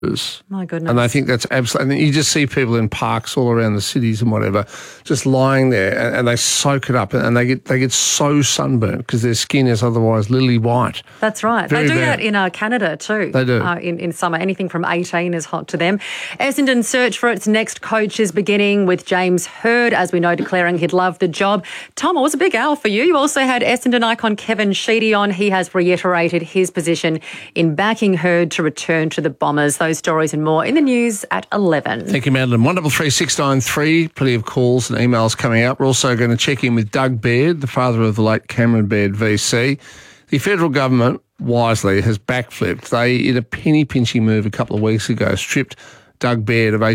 My goodness. And I think that's absolutely, and you just see people in parks all around the cities and whatever, just lying there and they soak it up and they get so sunburnt because their skin is otherwise lily white. That's right. Very they do bad. that in Canada too. They do. In summer. Anything from 18 is hot to them. Essendon's search for its next coach is beginning with James Hird, as we know, declaring he'd love the job. Tom, it was a big hour for you. You also had Essendon icon Kevin Sheedy on. He has reiterated his position in backing Hird to return to the Bombers. Those stories and more in the news at 11. Thank you, Madeline. 133693, plenty of calls and emails coming out. We're also going to check in with Doug Baird, the father of the late Cameron Baird VC. The federal government, wisely, has backflipped. They, in a penny-pinching move a couple of weeks ago, stripped Doug Baird of a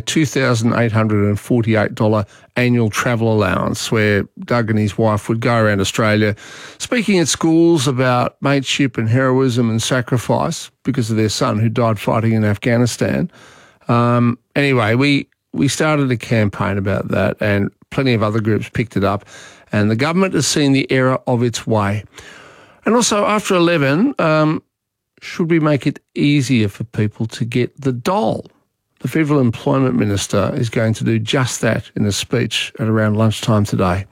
$2,848 annual travel allowance where Doug and his wife would go around Australia speaking at schools about mateship and heroism and sacrifice because of their son who died fighting in Afghanistan. Anyway, we started a campaign about that and plenty of other groups picked it up and the government has seen the error of its way. And also after 11, should we make it easier for people to get the dole? The Federal Employment Minister is going to do just that in a speech at around lunchtime today.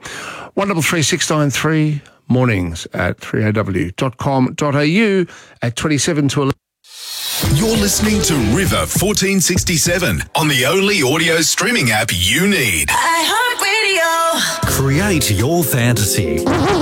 133693 mornings at 3aw.com.au at 27 to 11. You're listening to River 1467 on the only audio streaming app you need. iHeartRadio. Create your fantasy.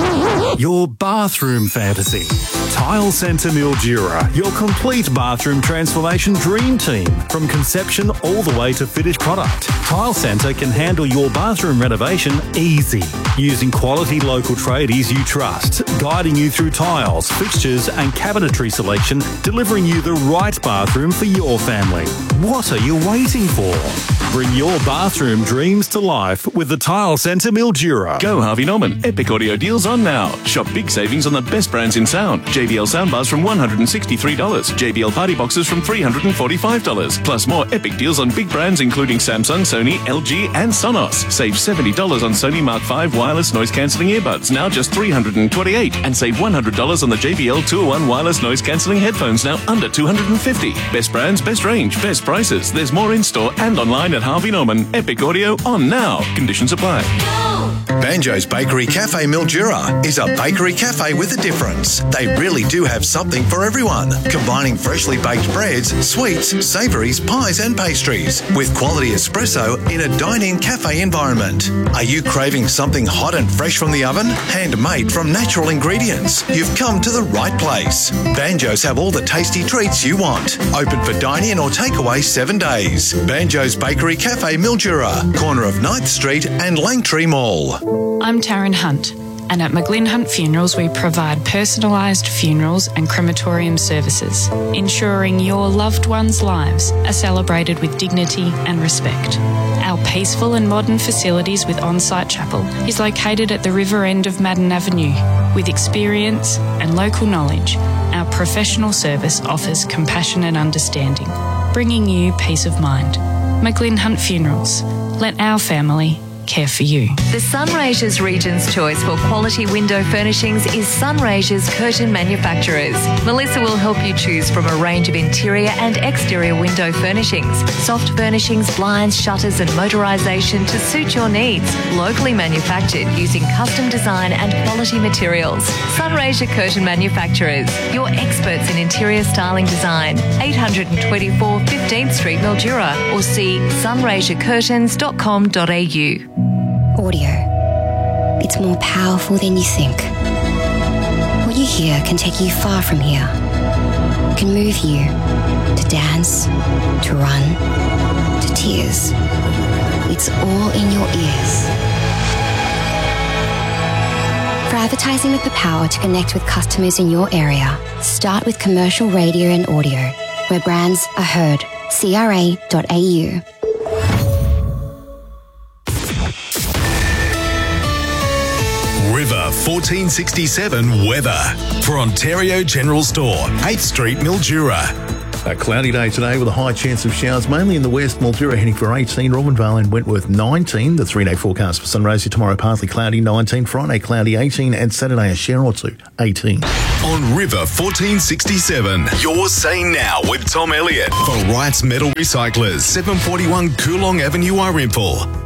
Your bathroom fantasy. Tile Centre Mildura, your complete bathroom transformation dream team. From conception all the way to finished product. Tile Centre can handle your bathroom renovation easy. Using quality local tradies you trust, guiding you through tiles, fixtures and cabinetry selection, delivering you the right bathroom for your family. What are you waiting for? Bring your bathroom dreams to life with the Tile Centre Mildura. Go Harvey Norman. Epic audio deals on now. Shop big savings on the best brands in sound. JBL soundbars from $163. JBL party boxes from $345. Plus more epic deals on big brands including Samsung, Sony, LG and Sonos. Save $70 on Sony Mark V wireless noise cancelling earbuds, now just $328. And save $100 on the JBL 201 wireless noise cancelling headphones, now under $250. Best brands, best range, best prices. There's more in store and online at Harvey Norman. Epic audio on now. Conditions apply. Banjo's Bakery Cafe Mildura is a bakery cafe with a difference. They really do have something for everyone, combining freshly baked breads, sweets, savouries, pies and pastries with quality espresso in a dine-in cafe environment. Are you craving something hot and fresh from the oven, handmade from natural ingredients? You've come to the right place. Banjo's have all the tasty treats you want. Open for dine-in or takeaway 7 days. Banjo's Bakery Cafe Mildura, corner of 9th Street and Langtree Mall. I'm Taryn Hunt, and at McGlynn Hunt Funerals we provide personalised funerals and crematorium services, ensuring your loved ones' lives are celebrated with dignity and respect. Our peaceful and modern facilities with on-site chapel is located at the river end of Madden Avenue. With experience and local knowledge, our professional service offers compassion and understanding, bringing you peace of mind. McGlynn Hunt Funerals. Let our family care for you. The Sunraysia's Region's choice for quality window furnishings is Sunraysia's Curtain Manufacturers. Melissa will help you choose from a range of interior and exterior window furnishings, soft furnishings, blinds, shutters and motorisation to suit your needs. Locally manufactured using custom design and quality materials. Sunraysia Curtain Manufacturers, your experts in interior styling design. 824 15th Street, Mildura, or see sunraysiacurtains.com.au. Audio. It's more powerful than you think. What you hear can take you far from here. It can move you to dance, to run, to tears. It's all in your ears. For advertising with the power to connect with customers in your area, start with commercial radio and audio, where brands are heard. CRA.au. River 1467 weather for Ontario General Store, 8th Street, Mildura. A cloudy day today with a high chance of showers, mainly in the west. Mildura heading for 18, Robinvale and Wentworth 19. The 3-day forecast for Sunraysia tomorrow, partly cloudy 19, Friday cloudy 18, and Saturday a shower or two 18. On River 1467, you're saying now with Tom Elliott for Wright's Metal Recyclers, 741 Coolong Avenue, Warimple.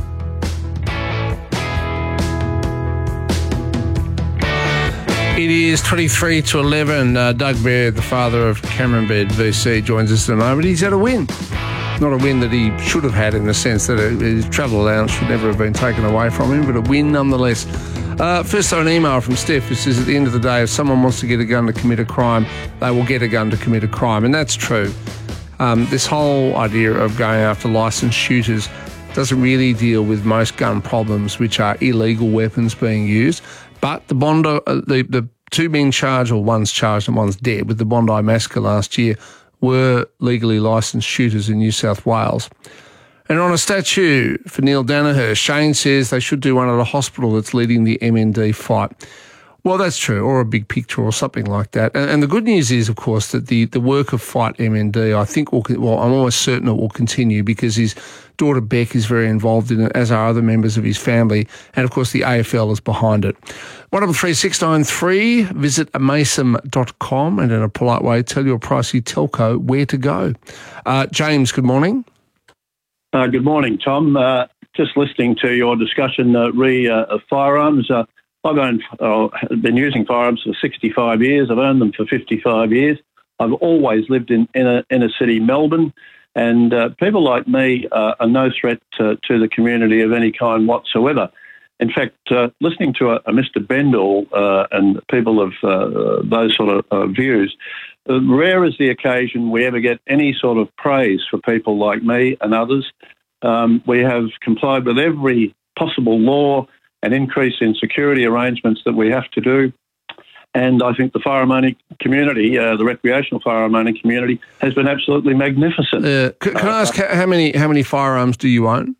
It is 23 to 11. Doug Baird, the father of Cameron Baird, VC, joins us at the moment. He's had a win. Not a win that he should have had in the sense that his travel allowance should never have been taken away from him, but a win nonetheless. First, an email from Steph, which says, at the end of the day, if someone wants to get a gun to commit a crime, they will get a gun to commit a crime. And that's true. This whole idea of going after licensed shooters doesn't really deal with most gun problems, which are illegal weapons being used. But the Bondi, the two men charged, or one's charged and one's dead, with the Bondi massacre last year were legally licensed shooters in New South Wales. And on a statue for Neil Danaher, Shane says they should do one at a hospital that's leading the MND fight. Well, that's true, or a big picture or something like that. And the good news is, of course, that the work of Fight MND, I think, I'm almost certain it will continue because his daughter Beck is very involved in it, as are other members of his family. And, of course, the AFL is behind it. 133693, visit amasom.com and in a polite way, tell your pricey telco where to go. James, good morning. Good morning, Tom. Just listening to your discussion of firearms. I've been using firearms for 65 years. I've owned them for 55 years. I've always lived in inner city Melbourne, and people like me are no threat to the community of any kind whatsoever. In fact, listening to a Mr. Bendall and people of those sort of views, rare is the occasion we ever get any sort of praise for people like me and others. We have complied with every possible law and increase in security arrangements that we have to do. And I think the firearm owning community, the recreational firearm owning community, has been absolutely magnificent. Can I ask how many firearms do you own?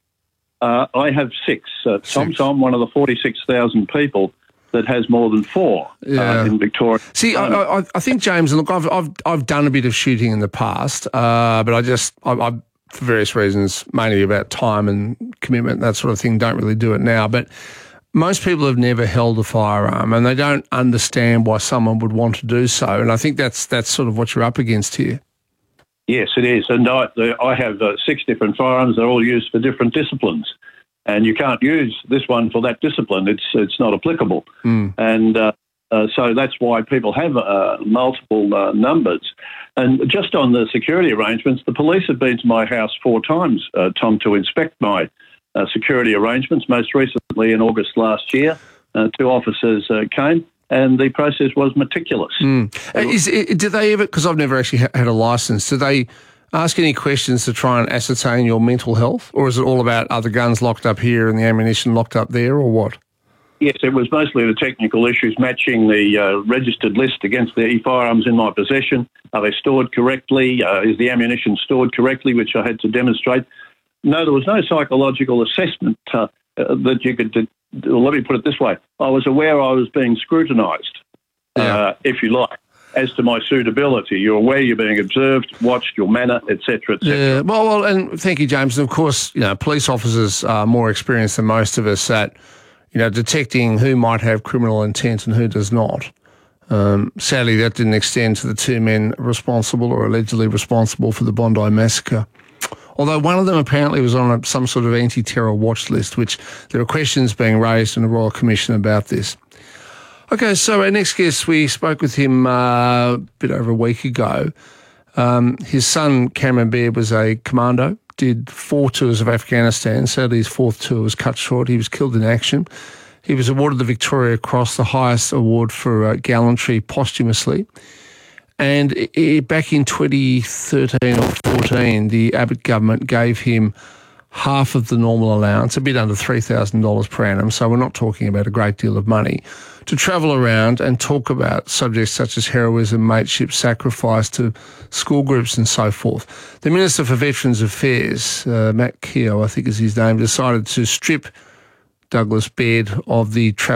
I have 6. So I'm one of the 46,000 people that has more than 4 in Victoria. See, I think, James, and look, I've done a bit of shooting in the past, but I for various reasons, mainly about time and commitment, that sort of thing, don't really do it now. But most people have never held a firearm and they don't understand why someone would want to do so. And I think that's sort of what you're up against here. Yes, it is. And I have 6 different firearms. They're all used for different disciplines. And you can't use this one for that discipline. It's not applicable. And so that's why people have multiple numbers. And just on the security arrangements, the police have been to my house 4 times, Tom, to inspect my security arrangements. Most recently in August last year, 2 officers came, and the process was meticulous. Do they ever, because I've never actually had a licence, do they ask any questions to try and ascertain your mental health? Or is it all about are the guns locked up here and the ammunition locked up there, or what? Yes, it was mostly the technical issues, matching the registered list against the firearms in my possession. Are they stored correctly? Is the ammunition stored correctly, which I had to demonstrate? No, there was no psychological assessment that you could do. Let me put it this way. I was aware I was being scrutinised, if you like, as to my suitability. You're aware you're being observed, watched, your manner, etc., etc. Yeah, well, and thank you, James. And of course, police officers are more experienced than most of us at detecting who might have criminal intent and who does not. Sadly, that didn't extend to the 2 men responsible or allegedly responsible for the Bondi massacre. Although one of them apparently was on some sort of anti-terror watch list, which there are questions being raised in the Royal Commission about this. Okay, so our next guest, we spoke with him a bit over a week ago. His son, Cameron Baird, was a commando, did 4 tours of Afghanistan. Sadly, his 4th tour was cut short. He was killed in action. He was awarded the Victoria Cross, the highest award for gallantry, posthumously. And back in 2013 or 14, the Abbott government gave him half of the normal allowance, a bit under $3,000 per annum, so we're not talking about a great deal of money, to travel around and talk about subjects such as heroism, mateship, sacrifice to school groups and so forth. The Minister for Veterans Affairs, Matt Keogh, I think is his name, decided to strip Douglas Baird of the travel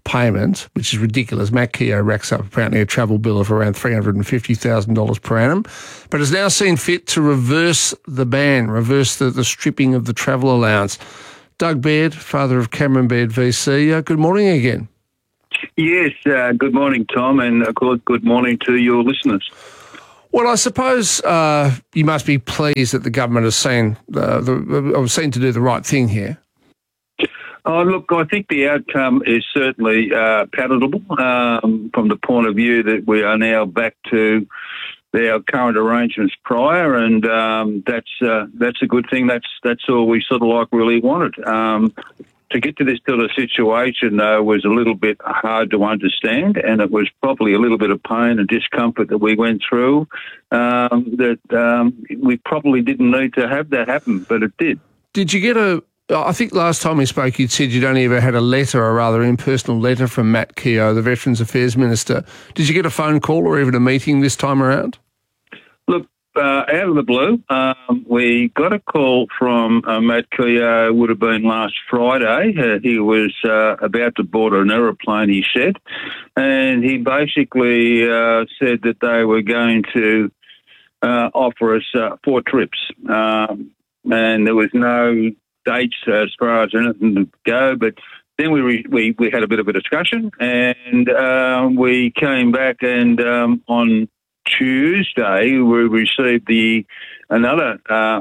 payment, which is ridiculous. Matt Keogh racks up apparently a travel bill of around $350,000 per annum, but has now seen fit to reverse the ban, reverse the stripping of the travel allowance. Doug Baird, father of Cameron Baird VC, good morning again. Yes, good morning, Tom, and of course, good morning to your listeners. Well, I suppose you must be pleased that the government has seen to do the right thing here. Oh, look, I think the outcome is certainly palatable from the point of view that we are now back to our current arrangements prior, and that's a good thing. That's all we sort of like really wanted. To get to this sort of situation, though, was a little bit hard to understand, and it was probably a little bit of pain and discomfort that we went through that we probably didn't need to have that happen, but it did. Did you get I think last time we spoke you'd said you'd only ever had a letter, a rather impersonal letter from Matt Keogh, the Veterans Affairs Minister. Did you get a phone call or even a meeting this time around? Look, out of the blue, we got a call from Matt Keogh, would have been last Friday. He was about to board an aeroplane, he said, and he basically said that they were going to offer us 4 trips, and there was no dates as far as anything to go, but then we had a bit of a discussion, and we came back, and on Tuesday we received another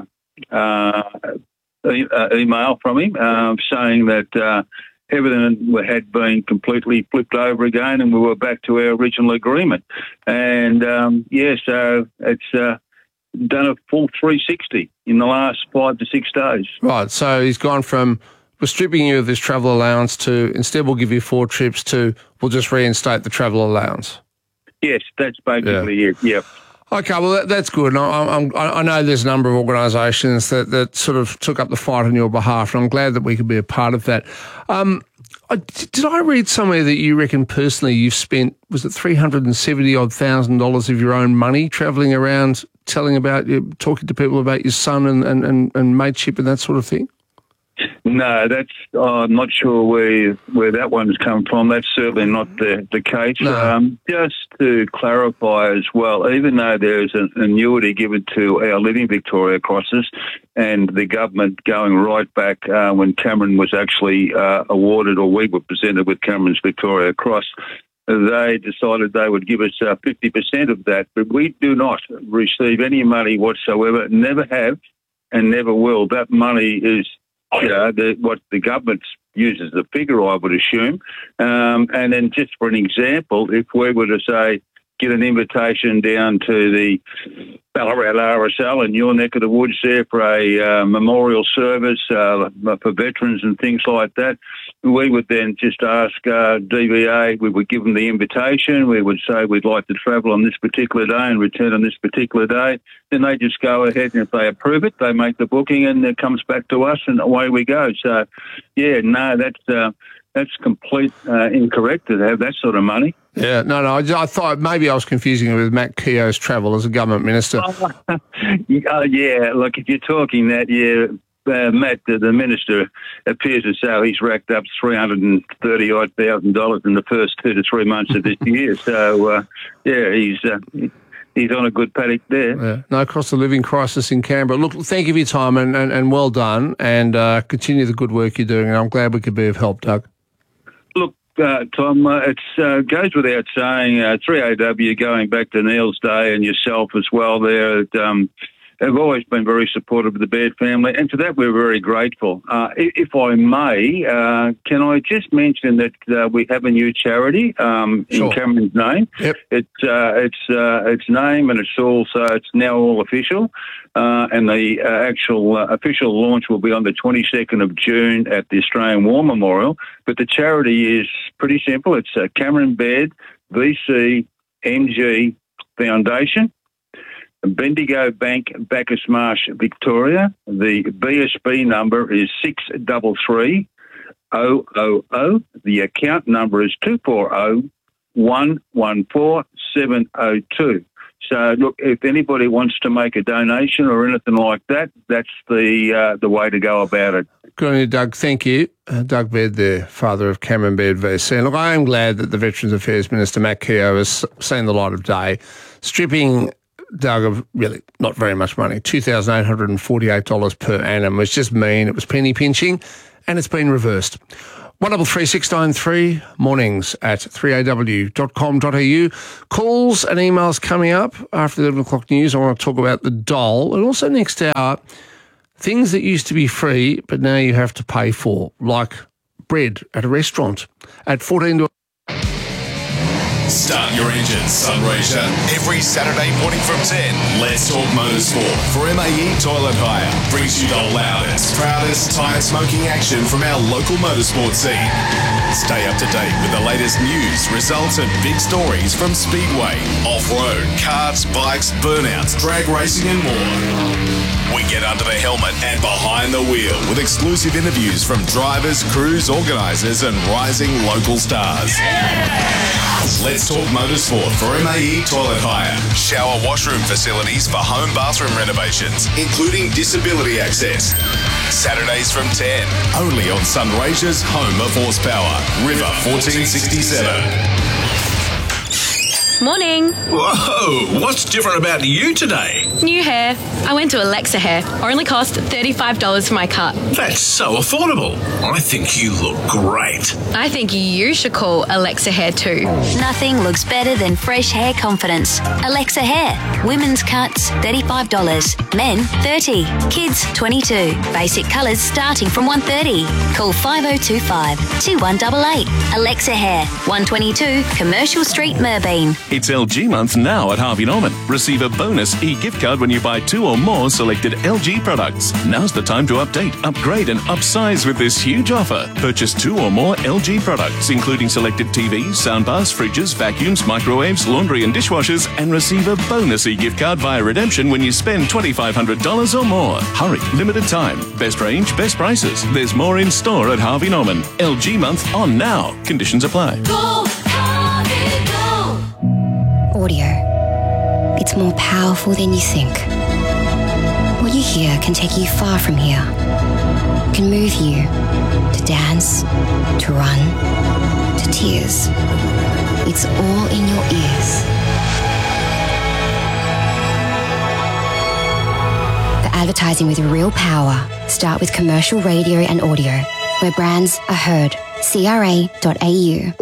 email from him saying that everything had been completely flipped over again, and we were back to our original agreement. And so it's done a full 360 in the last 5 to 6 days. Right, so he's gone from we're stripping you of this travel allowance to instead we'll give you 4 trips to we'll just reinstate the travel allowance. Yes, that's basically it, yep. Okay, well, that's good. I know there's a number of organisations that sort of took up the fight on your behalf, and I'm glad that we could be a part of that. Did I read somewhere that you reckon personally you've spent, was it $370,000 of your own money travelling around talking to people about your son and mateship and that sort of thing? No, I'm not sure where that one's come from. That's certainly not the case. No. Just to clarify as well, even though there's an annuity given to our Living Victoria Crosses, and the government going right back when Cameron was actually awarded, or we were presented with Cameron's Victoria Cross, they decided they would give us 50% of that, but we do not receive any money whatsoever, never have and never will. That money is what the government uses the figure, I would assume. And then just for an example, if we were to say, get an invitation down to the Ballarat RSL in your neck of the woods there for a memorial service for veterans and things like that, we would then just ask DVA, we would give them the invitation, we would say we'd like to travel on this particular day and return on this particular day. Then they just go ahead, and if they approve it, they make the booking and it comes back to us and away we go. So, that's complete incorrect to have that sort of money. Yeah, no, I thought maybe I was confusing it with Matt Keogh's travel as a government minister. Yeah, look, if you're talking that, Matt, the minister, appears as though he's racked up $330,000 in the first 2 to 3 months of this year. So, he's on a good paddock there. Yeah. No cost of living crisis in Canberra. Look, thank you for your time and well done, and continue the good work you're doing, and I'm glad we could be of help, Doug. Look, Tom, it goes without saying, 3AW, going back to Neil's day and yourself as well there, have always been very supportive of the Baird family, and for that we're very grateful. If I may, can I just mention that we have a new charity in Cameron's name. Yep. Its name, and it's now all official, and the actual official launch will be on the 22nd of June at the Australian War Memorial. But the charity is pretty simple. It's Cameron Baird VC MG Foundation, Bendigo Bank, Bacchus Marsh, Victoria. The BSB number is 633000. The account number is 240114702. So, look, if anybody wants to make a donation or anything like that, that's the way to go about it. Good on you, Doug. Thank you. Doug Baird, the father of Cameron Baird VC. And look, I am glad that the Veterans Affairs Minister, Matt Keogh, has seen the light of day, stripping Doug of really not very much money, $2,848 per annum, which just mean it was penny pinching, and it's been reversed. 133693 mornings at 3aw.com.au. Calls and emails coming up after the 11 o'clock news. I want to talk about the dole, and also next hour, things that used to be free but now you have to pay for, like bread at a restaurant at 14 to... Start your engines, Sunraysia. Every Saturday morning from 10, Let's Talk Motorsport for MAE Toilet Hire. Brings you the loudest, proudest tyre smoking action from our local motorsport scene. Stay up to date with the latest news, results and big stories from Speedway, off-road, karts, bikes, burnouts, drag racing and more. We get under the helmet and behind the wheel with exclusive interviews from drivers, crews, organisers and rising local stars. Let's Talk Motorsport for MAE Toilet Hire. Shower washroom facilities for home bathroom renovations, including disability access. Saturdays from 10, only on Sunraysia's home of horsepower, River 1467. Morning. Whoa, what's different about you today? New hair. I went to Alexa Hair. Only cost $35 for my cut. That's so affordable. I think you look great. I think you should call Alexa Hair too. Nothing looks better than fresh hair confidence. Alexa Hair. Women's cuts, $35. Men, $30. Kids, $22. Basic colours starting from $130. Call 5025 2188. Alexa Hair, 122 Commercial Street, Merbeen. It's LG month now at Harvey Norman. Receive a bonus e-gift card when you buy 2 or more selected LG products. Now's the time to update, upgrade and upsize with this huge offer. Purchase 2 or more LG products, including selected TVs, soundbars, fridges, vacuums, microwaves, laundry and dishwashers, and receive a bonus e-gift card via redemption when you spend $2,500 or more. Hurry, limited time. Best range, best prices. There's more in store at Harvey Norman. LG month on now. Conditions apply. Go, Harvey, go. Audio. It's more powerful than you think. What you hear can take you far from here. Can move you to dance, to run, to tears. It's all in your ears. For advertising with real power, start with commercial radio and audio, where brands are heard. CRA.au.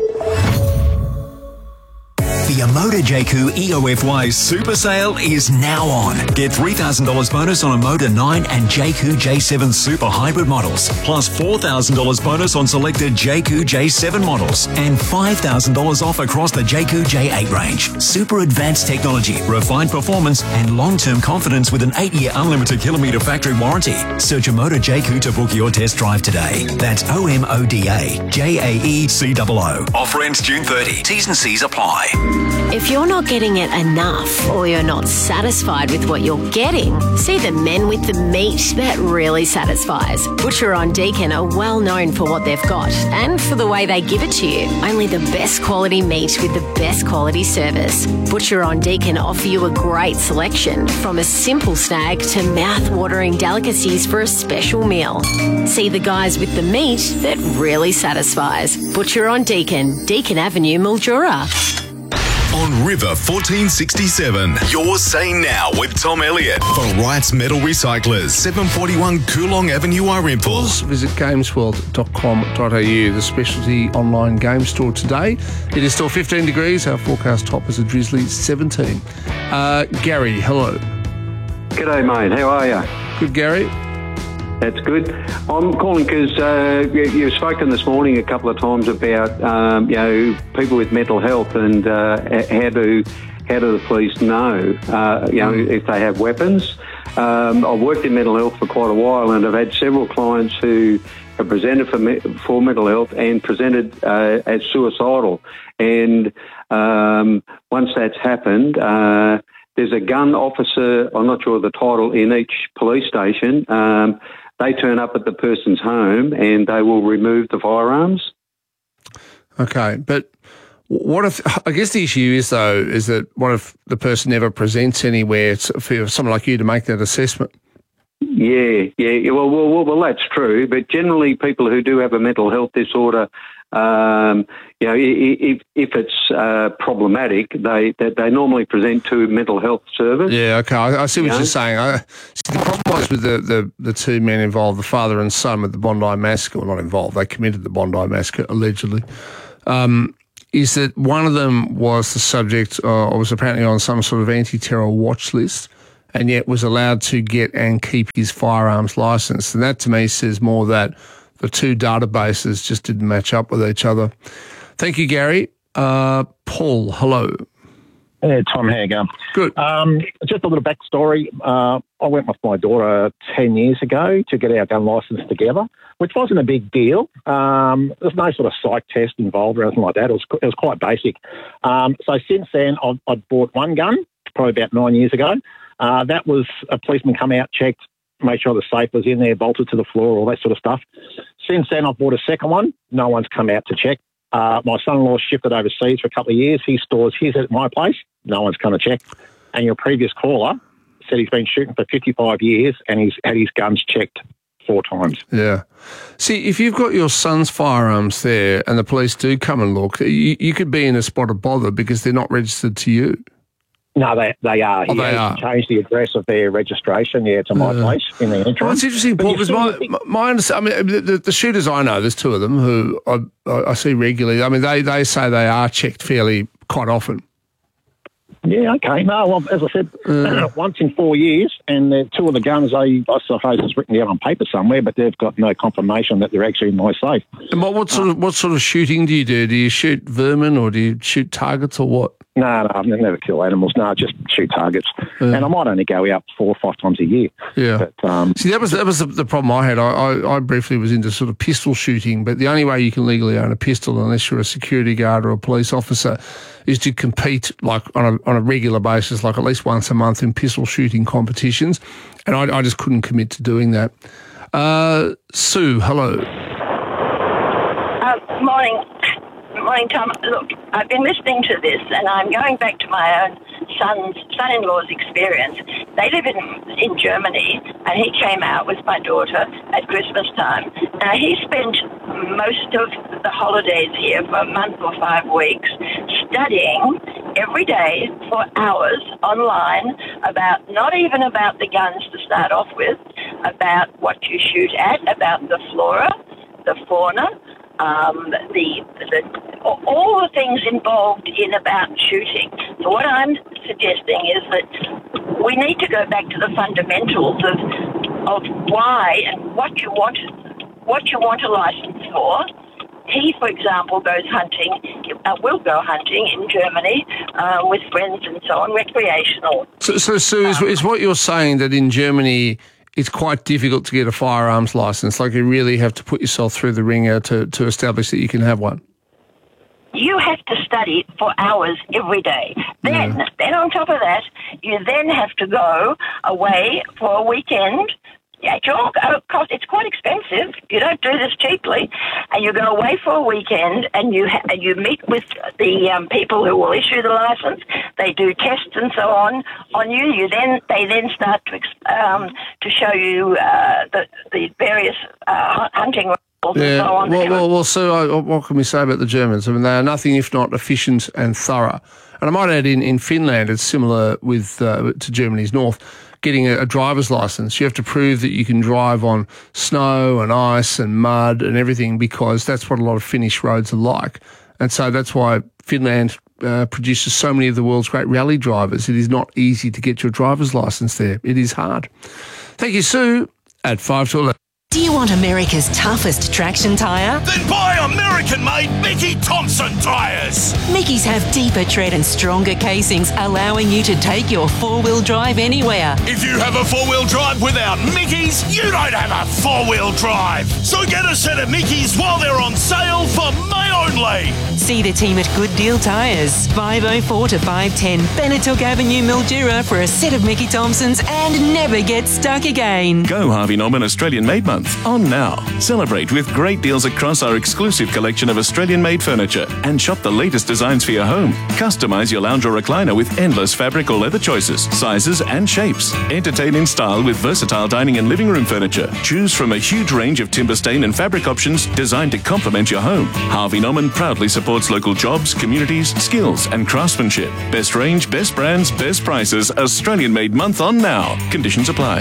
The Omoda JQ EOFY Super Sale is now on. Get $3,000 bonus on Omoda 9 and JQ J7 Super Hybrid models, plus $4,000 bonus on selected JQ J7 models, and $5,000 off across the JQ J8 range. Super advanced technology, refined performance, and long-term confidence with an 8-year unlimited kilometre factory warranty. Search Omoda JQ to book your test drive today. That's OMODA JAECOO. Offer ends June 30. T's and C's apply. If you're not getting it enough or you're not satisfied with what you're getting, see the men with the meat that really satisfies. Butcher on Deakin are well known for what they've got and for the way they give it to you. Only the best quality meat with the best quality service. Butcher on Deakin offer you a great selection, from a simple snag to mouth-watering delicacies for a special meal. See the guys with the meat that really satisfies. Butcher on Deakin, Deakin Avenue, Mildura. On River 1467, you're saying now with Tom Elliott for Wright's Metal Recyclers, 741 Coolong Avenue, Arimpool. Visit gamesworld.com.au, the specialty online game store today. It is still 15 degrees. Our forecast top is a drizzly 17. Gary, hello. G'day, mate. How are you? Good, Gary. That's good. I'm calling because you've spoken this morning a couple of times about people with mental health and how do the police know if they have weapons. I've worked in mental health for quite a while, and I've had several clients who have presented for mental health and presented as suicidal. And once that's happened, there's a gun officer, I'm not sure of the title, in each police station. They turn up at the person's home and they will remove the firearms. Okay, but what if, I guess the issue is, though, is that what if the person never presents anywhere for someone like you to make that assessment? Yeah. Well, that's true. But generally, people who do have a mental health disorder, if it's problematic, they normally present to mental health service. Yeah, okay. I see what you're saying. The problem was with the two men involved, the father and son, with the Bondi Massacre. Well, not involved. They committed the Bondi Massacre, allegedly. Is that one of them was the subject or was apparently on some sort of anti-terror watch list, and yet was allowed to get and keep his firearms licence. And that, to me, says more that the two databases just didn't match up with each other. Thank you, Gary. Paul, hello. Hey, Tom, how you going? Good. Just a little backstory. I went with my daughter 10 years ago to get our gun licence together, which wasn't a big deal. There's no sort of psych test involved or anything like that. It was quite basic. So since then, I'd bought one gun, probably about 9 years ago. That was a policeman come out, checked, made sure the safe was in there, bolted to the floor, all that sort of stuff. Since then, I've bought a second one. No one's come out to check. My son-in-law shifted overseas for a couple of years. He stores his at my place. No one's come to check. And your previous caller said he's been shooting for 55 years and he's had his guns checked 4 times. Yeah. See, if you've got your son's firearms there and the police do come and look, you could be in a spot of bother because they're not registered to you. No, they are. Oh, they are. Changed the address of their registration, to my place in the entrance. Well, it's interesting, Paul, because my understanding, I mean, the shooters I know, there's 2 of them who I see regularly. I mean, they say they are checked quite often. Yeah, okay. No, well, as I said, once in 4 years, and 2 of the guns, I suppose it's written down on paper somewhere, but they've got no confirmation that they're actually in my safe. And what sort of shooting do you do? Do you shoot vermin or do you shoot targets or what? No, I never kill animals. No, just shoot targets. And I might only go out 4 or 5 times a year. Yeah. But, see, that was the problem I had. I briefly was into sort of pistol shooting, but the only way you can legally own a pistol, unless you're a security guard or a police officer, is to compete like on a regular basis, like at least once a month in pistol shooting competitions. And I just couldn't commit to doing that. Sue, hello. Morning, Tom. Look, I've been listening to this, and I'm going back to my own son-in-law's experience. They live in Germany, and he came out with my daughter at Christmas time. Now, he spent most of the holidays here for a month or 5 weeks studying every day for hours online about, not even about the guns to start off with, about what you shoot at, about the flora, the fauna, all the things involved in about shooting. So what I'm suggesting is that we need to go back to the fundamentals of why and what you want a license for. He, for example, goes hunting, will go hunting in Germany with friends and so on, recreational. So Sue, is what you're saying that in Germany it's quite difficult to get a firearms license? Like you really have to put yourself through the ringer to establish that you can have one? You have to study for hours every day. Then on top of that, you then have to go away for a weekend. At your cost, it's quite expensive. You don't do this cheaply, and you go away for a weekend, and you meet with the people who will issue the license. They do tests and so on you. They then start to show you the various hunting rules. Yeah. And so on. Well, Sue, what can we say about the Germans? I mean, they are nothing if not efficient and thorough. And I might add, in Finland, it's similar with to Germany's north. Getting a driver's license, you have to prove that you can drive on snow and ice and mud and everything, because that's what a lot of Finnish roads are like. And so that's why Finland produces so many of the world's great rally drivers. It is not easy to get your driver's license there. It is hard. Thank you, Sue, at 5 to 11. Do you want America's toughest traction tyre? Then buy American-made Mickey Thompson tyres! Mickey's have deeper tread and stronger casings, allowing you to take your four-wheel drive anywhere. If you have a four-wheel drive without Mickey's, you don't have a four-wheel drive! So get a set of Mickey's while they're on sale for May only! See the team at Good Deal Tyres, 504 to 510 Benetook Avenue, Mildura, for a set of Mickey Thompsons and never get stuck again. Go Harvey Norman Australian Made Month. Month on now. Celebrate with great deals across our exclusive collection of Australian-made furniture and shop the latest designs for your home. Customise your lounge or recliner with endless fabric or leather choices, sizes and shapes. Entertain in style with versatile dining and living room furniture. Choose from a huge range of timber stain and fabric options designed to complement your home. Harvey Norman proudly supports local jobs, communities, skills and craftsmanship. Best range, best brands, best prices. Australian-made month on now. Conditions apply.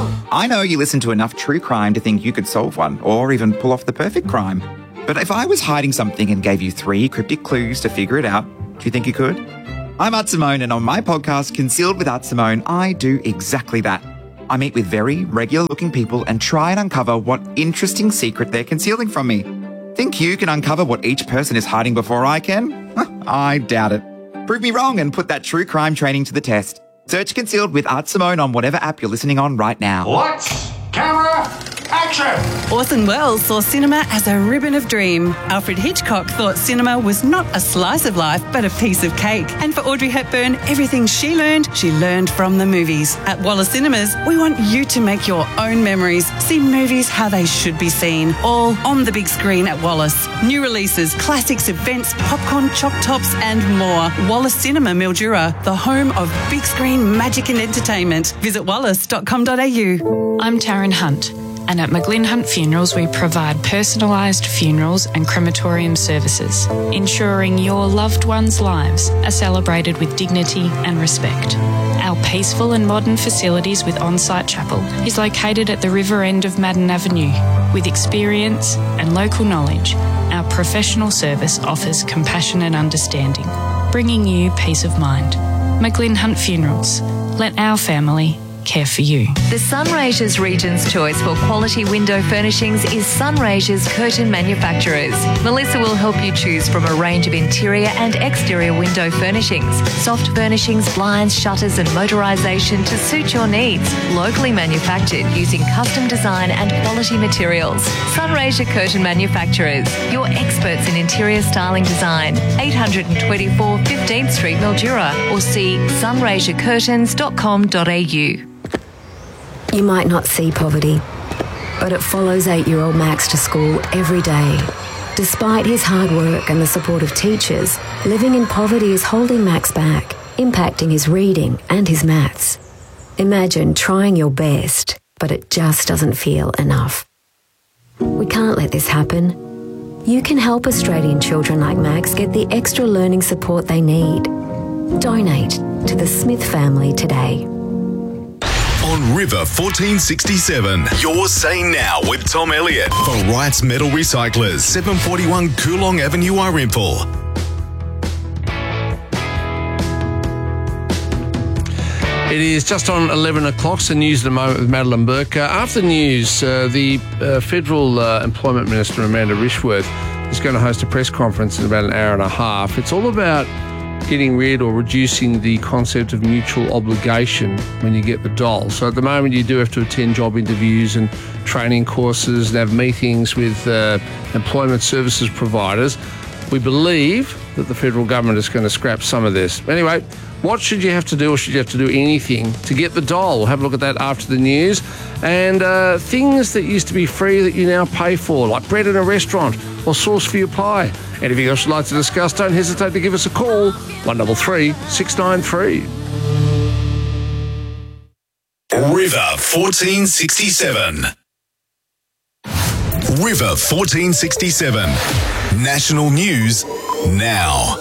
I know you listen to enough true crime to think you could solve one, or even pull off the perfect crime. But if I was hiding something and gave you 3 cryptic clues to figure it out, do you think you could? I'm Art Simone, and on my podcast, Concealed with Art Simone, I do exactly that. I meet with very regular-looking people and try and uncover what interesting secret they're concealing from me. Think you can uncover what each person is hiding before I can? I doubt it. Prove me wrong and put that true crime training to the test. Search Concealed with Art Simone on whatever app you're listening on right now. Lights, camera, action! Orson Welles saw cinema as a ribbon of dream. Alfred Hitchcock thought cinema was not a slice of life, but a piece of cake. And for Audrey Hepburn, everything she learned from the movies. At Wallace Cinemas, we want you to make your own memories. See movies how they should be seen, all on the big screen at Wallace. New releases, classics, events, popcorn, choc tops and more. Wallace Cinema Mildura, the home of big screen magic and entertainment. Visit wallace.com.au. I'm Taryn Hunt, and at McGlynn Hunt Funerals we provide personalised funerals and crematorium services, ensuring your loved ones' lives are celebrated with dignity and respect. Our peaceful and modern facilities with on-site chapel is located at the river end of Madden Avenue. With experience and local knowledge, our professional service offers compassion and understanding, bringing you peace of mind. McGlynn Hunt Funerals. Let our family care for you. The Sunraysia's Region's choice for quality window furnishings is Sunraysia's Curtain Manufacturers. Melissa will help you choose from a range of interior and exterior window furnishings, soft furnishings, blinds, shutters and motorisation to suit your needs. Locally manufactured using custom design and quality materials. Sunraysia Curtain Manufacturers, your experts in interior styling design. 824 15th Street, Mildura, or see sunraysiacurtains.com.au. You might not see poverty, but it follows 8-year-old Max to school every day. Despite his hard work and the support of teachers, living in poverty is holding Max back, impacting his reading and his maths. Imagine trying your best, but it just doesn't feel enough. We can't let this happen. You can help Australian children like Max get the extra learning support they need. Donate to the Smith family today. On River 1467, you're saying now with Tom Elliott for Wrights Metal Recyclers, 741 Coolong Avenue, Arimple. It is just on 11 o'clock, so news at the moment with Madeline Burke. After the news, the Federal Employment Minister, Amanda Rishworth, is going to host a press conference in about an hour and a half. It's all about getting rid or reducing the concept of mutual obligation when you get the dole. So at the moment you do have to attend job interviews and training courses and have meetings with employment services providers. We believe that the federal government is going to scrap some of this. Anyway, what should you have to do, or should you have to do anything to get the dole? We'll have a look at that after the news. And things that used to be free that you now pay for, like bread in a restaurant or sauce for your pie. Anything else you'd like to discuss, don't hesitate to give us a call, 133 693. River 1467. River 1467. National news now.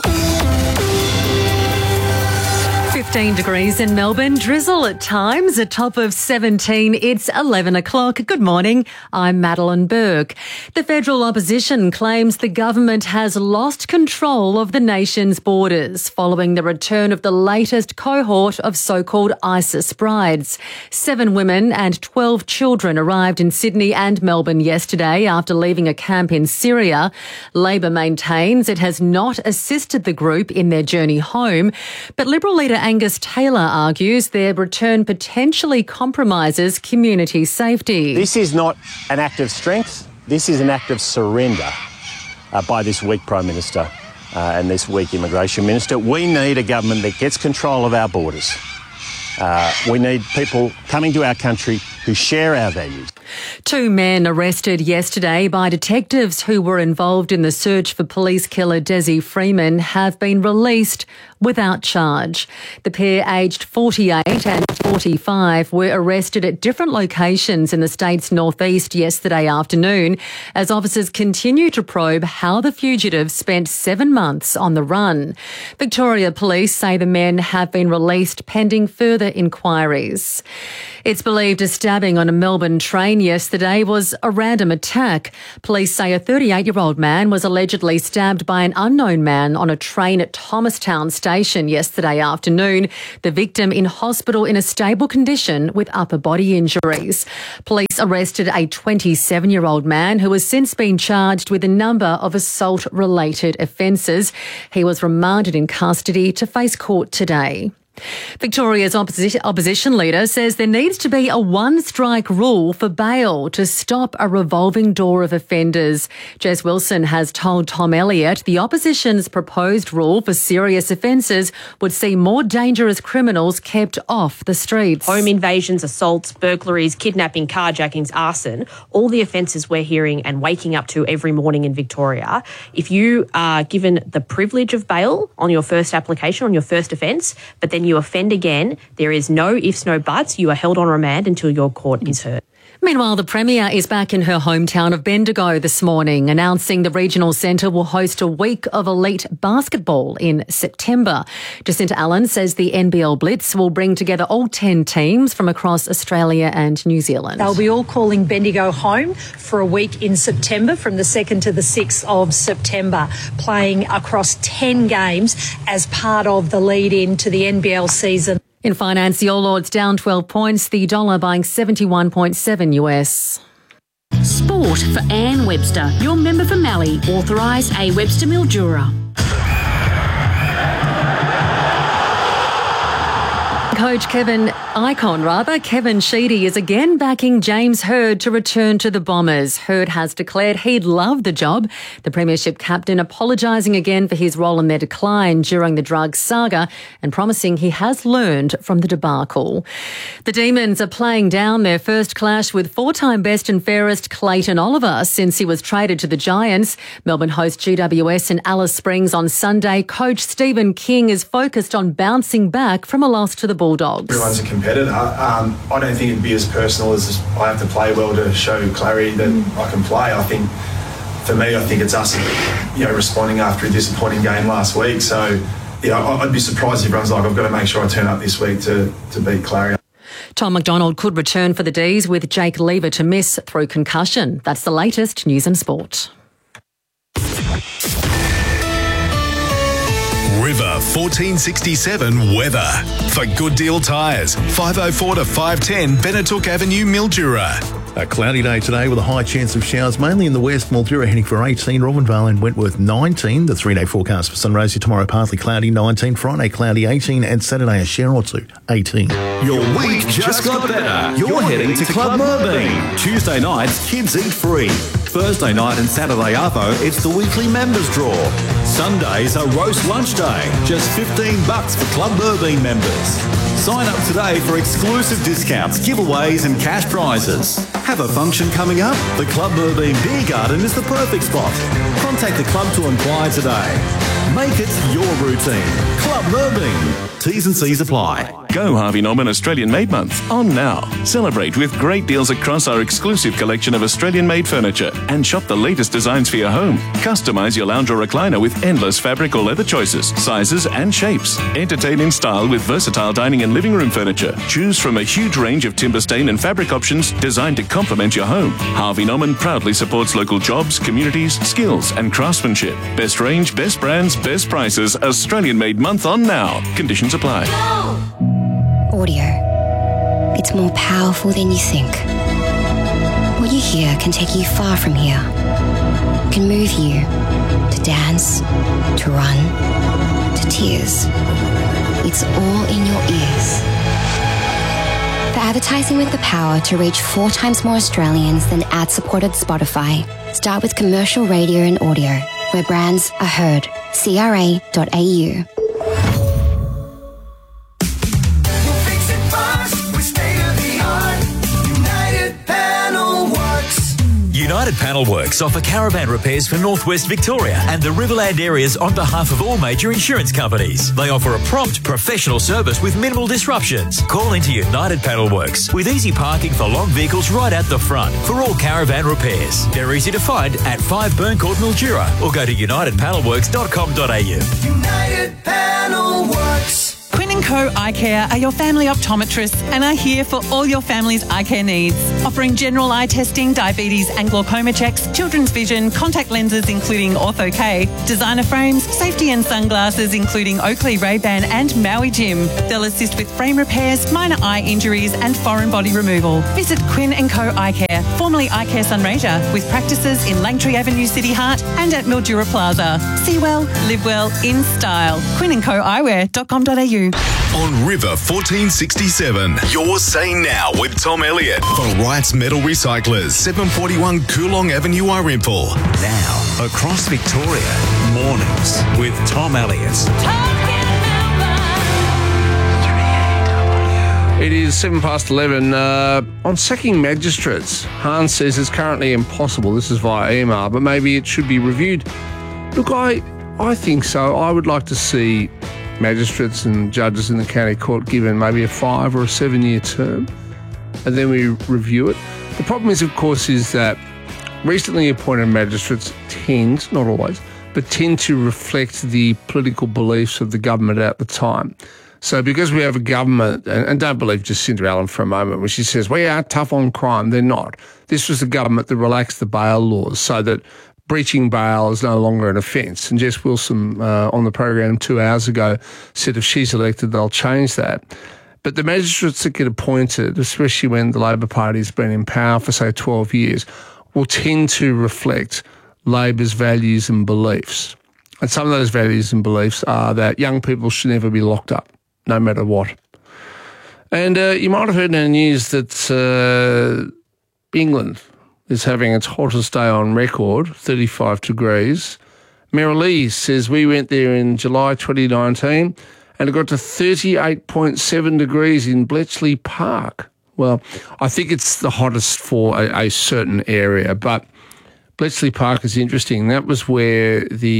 15 degrees in Melbourne, drizzle at times, a top of 17. It's 11 o'clock. Good morning. I'm Madeline Burke. The federal opposition claims the government has lost control of the nation's borders following the return of the latest cohort of so-called ISIS brides. 7 women and 12 children arrived in Sydney and Melbourne yesterday after leaving a camp in Syria. Labor maintains it has not assisted the group in their journey home, but Liberal leader Angus Taylor argues their return potentially compromises community safety. This is not an act of strength. This is an act of surrender by this weak Prime Minister and this weak Immigration Minister. We need a government that gets control of our borders. We need people coming to our country who share our values. Two men arrested yesterday by detectives who were involved in the search for police killer Desi Freeman have been released without charge. The pair, aged 48 and 45, were arrested at different locations in the state's northeast yesterday afternoon as officers continue to probe how the fugitives spent 7 months on the run. Victoria Police say the men have been released pending further inquiries. It's believed a stabbing on a Melbourne train yesterday was a random attack. Police say a 38-year-old man was allegedly stabbed by an unknown man on a train at Thomastown Station yesterday afternoon. The victim in hospital in a stable condition with upper body injuries. Police arrested a 27-year-old man who has since been charged with a number of assault-related offences. He was remanded in custody to face court today. Victoria's opposition leader says there needs to be a one-strike rule for bail to stop a revolving door of offenders. Jez Wilson has told Tom Elliott the opposition's proposed rule for serious offences would see more dangerous criminals kept off the streets. Home invasions, assaults, burglaries, kidnapping, carjackings, arson, all the offences we're hearing and waking up to every morning in Victoria. If you are given the privilege of bail on your first application, on your first offence, but then you offend again, there is no ifs, no buts. You are held on remand until your court is heard. Meanwhile, the Premier is back in her hometown of Bendigo this morning, announcing the regional centre will host a week of elite basketball in September. Jacinta Allen says the NBL Blitz will bring together all 10 teams from across Australia and New Zealand. They'll be all calling Bendigo home for a week in September, from the 2nd to the 6th of September, playing across 10 games as part of the lead-in to the NBL season. In finance, the All Ords down 12 points, the dollar buying 71.7 US. Sport for Anne Webster, your member for Mallee, authorised A. Webster Mildura. Coach Kevin Sheedy is again backing James Hird to return to the Bombers. Hird has declared he'd love the job. The Premiership captain apologising again for his role in their decline during the drugs saga and promising he has learned from the debacle. The Demons are playing down their first clash with four-time best and fairest Clayton Oliver since he was traded to the Giants. Melbourne host GWS in Alice Springs on Sunday. Coach Stephen King is focused on bouncing back from a loss to the Bulldogs. Everyone's a competitor. I don't think it'd be as personal as I have to play well to show clarity that I can play. I think, for me, it's us, responding after a disappointing game last week. So, I'd be surprised if everyone's like, I've got to make sure I turn up this week to beat Clary. Tom McDonald could return for the D's with Jake Lever to miss through concussion. That's the latest news and sport. River 1467 weather. For Good Deal Tyres, 504 to 510 Benetook Avenue, Mildura. A cloudy day today with a high chance of showers, mainly in the west. Mildura heading for 18, Robinvale and Wentworth 19. The 3-day forecast for Sunraysia tomorrow, partly cloudy 19, Friday cloudy 18, and Saturday a shower or two 18. Your week just got better. You're heading to Club Merbein. Tuesday nights, kids eat free. Thursday night and Saturday arvo, it's the weekly members draw. Sunday's a roast lunch day, just $15 for Club Merbein members. Sign up today for exclusive discounts, giveaways and cash prizes. Have a function coming up? The Club Merbein Beer Garden is the perfect spot. Contact the club to inquire today. Make it your routine. Club Merbein. T's and C's apply. Go Harvey Norman Australian Made Month on now. Celebrate with great deals across our exclusive collection of Australian-made furniture and shop the latest designs for your home. Customise your lounge or recliner with endless fabric or leather choices, sizes and shapes. Entertain in style with versatile dining and living room furniture. Choose from a huge range of timber stain and fabric options designed to complement your home. Harvey Norman proudly supports local jobs, communities, skills and craftsmanship. Best range, best brands, best prices. Australian Made Month on now. Conditions apply. Audio. It's more powerful than you think. What you hear can take you far from here. Can move you to dance, to run, to tears. It's all in your ears. For advertising with the power to reach 4 times more Australians than ad-supported Spotify, start with commercial radio and audio, where brands are heard. CRA.au. We'll fix it first with state-of-the-art United Panel United Panel Works offer caravan repairs for Northwest Victoria and the Riverland areas on behalf of all major insurance companies. They offer a prompt, professional service with minimal disruptions. Call into United Panel Works with easy parking for long vehicles right out the front for all caravan repairs. They're easy to find at 5 Burn Court, Mildura, or go to unitedpanelworks.com.au. United Panel Works. Quinn & Co Eye Care are your family optometrists and are here for all your family's eye care needs. Offering general eye testing, diabetes and glaucoma checks, children's vision, contact lenses including Ortho-K, designer frames, safety and sunglasses including Oakley, Ray-Ban and Maui Jim. They'll assist with frame repairs, minor eye injuries and foreign body removal. Visit Quinn & Co Eye Care, formerly Eye Care Sunraysia, with practices in Langtree Avenue, City Heart and at Mildura Plaza. See well, live well, in style. QuinnandCoEyewear.com.au. On River 1467, you're saying now with Tom Elliott for Wright's Metal Recyclers, 741 Coolong Avenue, Irimple. Now, across Victoria, mornings with Tom Elliott. It is 11:07. On sacking magistrates, Hahn says it's currently impossible. This is via email, but maybe it should be reviewed. Look, I think so. I would like to see magistrates and judges in the county court given maybe a 5 or a 7 year term, and then we review it. The problem is, of course, is that recently appointed magistrates tend, not always, but tend to reflect the political beliefs of the government at the time. So because we have a government, and don't believe Jacinda Allen for a moment when she says, we are tough on crime, they're not. This was the government that relaxed the bail laws so that breaching bail is no longer an offence. And Jess Wilson on the program 2 hours ago said if she's elected, they'll change that. But the magistrates that get appointed, especially when the Labor Party has been in power for, say, 12 years, will tend to reflect Labor's values and beliefs. And some of those values and beliefs are that young people should never be locked up, no matter what. And you might have heard in the news that England is having its hottest day on record, 35 degrees. Merrilee says we went there in July 2019 and it got to 38.7 degrees in Bletchley Park. Well, I think it's the hottest for a certain area, but Bletchley Park is interesting. That was where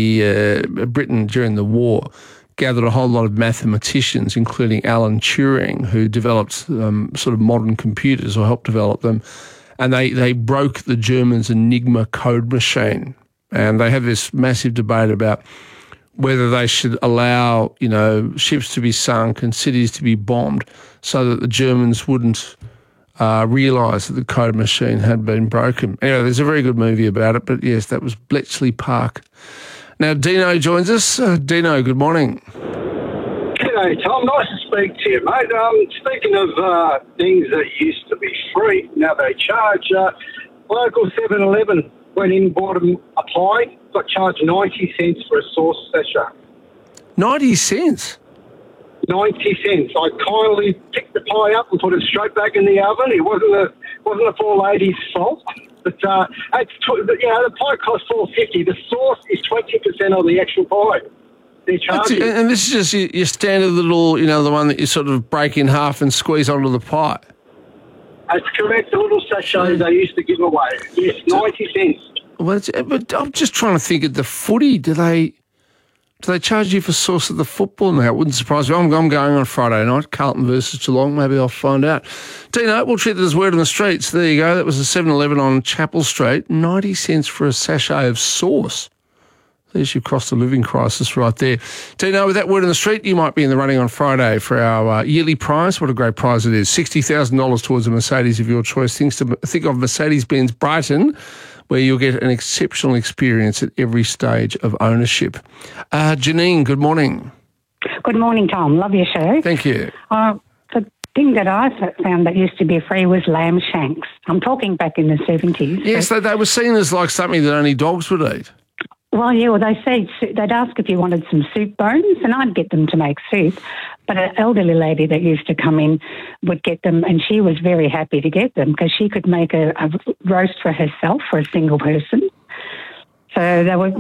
Britain during the war gathered a whole lot of mathematicians, including Alan Turing, who developed sort of modern computers or helped develop them. And they broke the Germans' Enigma code machine. And they have this massive debate about whether they should allow, ships to be sunk and cities to be bombed so that the Germans wouldn't realise that the code machine had been broken. Anyway, there's a very good movie about it, but yes, that was Bletchley Park. Now, Dino joins us. Dino, good morning. G'day, Tom. Nice to speak to you, mate. Speaking of things that used to be free, now they charge. Local 7-Eleven went in, bought them a pie, got charged 90 cents for a sauce sachet. 90 cents? 90 cents. I kindly picked the pie up and put it straight back in the oven. It wasn't a poor lady's fault. But the pie cost $4.50. The sauce is 20% on the actual pie. They're charging. And this is just your standard little, the one that you sort of break in half and squeeze onto the pie. That's correct. The little sachets they used to give away. Yes, 90 cents. Well, but I'm just trying to think of the footy. Do they charge you for sauce at the football now? It wouldn't surprise me. I'm going on Friday night, Carlton versus Geelong. Maybe I'll find out. Dino, we'll treat it as word on the streets. There you go. That was a 7-Eleven on Chapel Street. 90 cents for a sachet of sauce. There's your cost of living crisis right there. Dino, with that word on the street, you might be in the running on Friday for our yearly prize. What a great prize it is. $60,000 towards a Mercedes of your choice. Think of Mercedes-Benz Brighton, where you'll get an exceptional experience at every stage of ownership. Janine, good morning. Good morning, Tom. Love your show. Thank you. The thing that I found that used to be free was lamb shanks. I'm talking back in the 70s. Yes, they were seen as like something that only dogs would eat. Well, they said they'd ask if you wanted some soup bones, and I'd get them to make soup. But an elderly lady that used to come in would get them, and she was very happy to get them because she could make a roast for herself for a single person. So they were...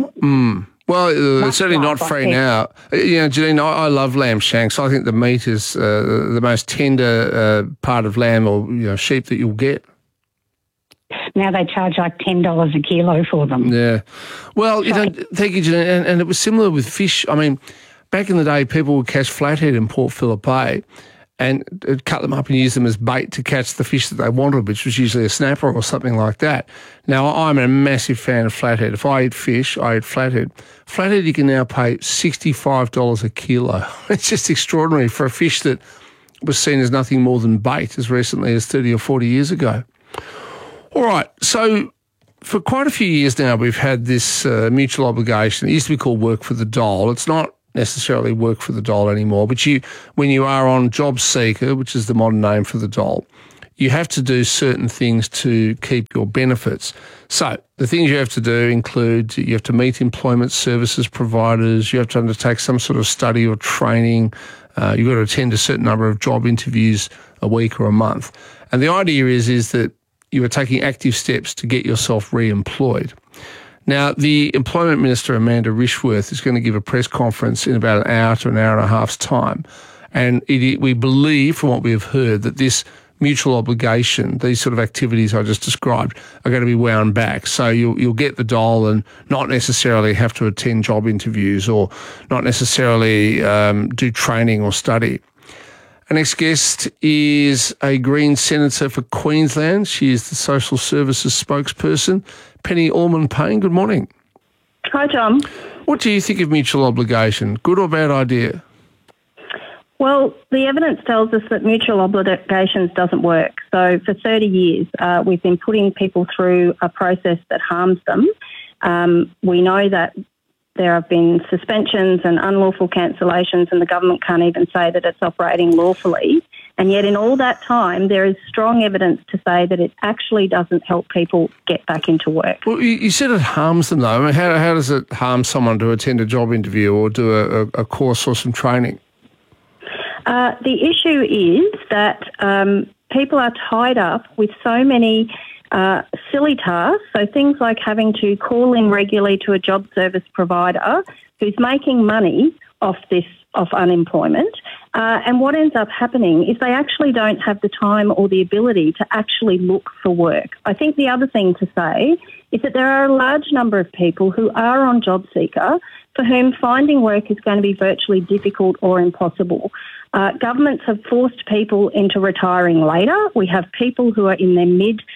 Well, it's certainly not free now. Janine, I love lamb shanks. I think the meat is the most tender part of lamb or sheep that you'll get. Now they charge like $10 a kilo for them. Yeah. Well, thank you, Jeanette. And it was similar with fish. I mean, back in the day, people would catch flathead in Port Phillip Bay and cut them up and use them as bait to catch the fish that they wanted, which was usually a snapper or something like that. Now, I'm a massive fan of flathead. If I eat fish, I eat flathead. Flathead, you can now pay $65 a kilo. It's just extraordinary for a fish that was seen as nothing more than bait as recently as 30 or 40 years ago. All right, so for quite a few years now, we've had this mutual obligation. It used to be called Work for the Dole. It's not necessarily Work for the Dole anymore, but when you are on Job Seeker, which is the modern name for the dole, you have to do certain things to keep your benefits. So the things you have to do include you have to meet employment services providers, you have to undertake some sort of study or training, you've got to attend a certain number of job interviews a week or a month. And the idea is that you are taking active steps to get yourself re-employed. Now, the Employment Minister, Amanda Rishworth, is going to give a press conference in about an hour to an hour and a half's time. And we believe, from what we have heard, that this mutual obligation, these sort of activities I just described, are going to be wound back. So you'll get the dole and not necessarily have to attend job interviews or not necessarily do training or study. Our next guest is a Green Senator for Queensland. She is the Social Services spokesperson, Penny Allman-Payne. Good morning. Hi, Tom. What do you think of mutual obligation? Good or bad idea? Well, the evidence tells us that mutual obligations doesn't work. So for 30 years, we've been putting people through a process that harms them. We know that there have been suspensions and unlawful cancellations, and the government can't even say that it's operating lawfully. And yet in all that time, there is strong evidence to say that it actually doesn't help people get back into work. Well, you said it harms them, though. I mean, how does it harm someone to attend a job interview or do a course or some training? The issue is that people are tied up with so many silly tasks, so things like having to call in regularly to a job service provider who's making money off unemployment. And what ends up happening is they actually don't have the time or the ability to actually look for work. I think the other thing to say is that there are a large number of people who are on Job Seeker for whom finding work is going to be virtually difficult or impossible. Governments have forced people into retiring later. We have people who are in their